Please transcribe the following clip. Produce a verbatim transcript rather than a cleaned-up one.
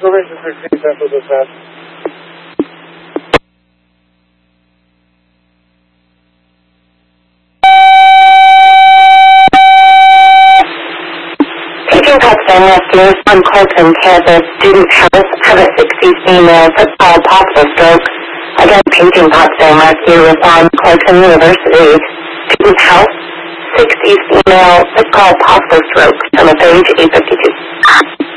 Observation sixteen, Central Dispatch. Teaching Pakistan rescues on Colton campus student house have a sixty female football possible stroke. Again, Paging Pakistan rescue is on Colton University student house, sixty female football possible stroke. From a page eight fifty-two.